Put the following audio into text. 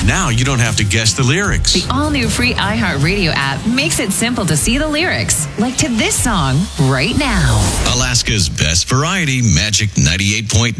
Now you don't have to guess the lyrics. The all-new free iHeartRadio app makes it simple to see the lyrics, like to this song right now. Alaska's best variety, Magic 98.9.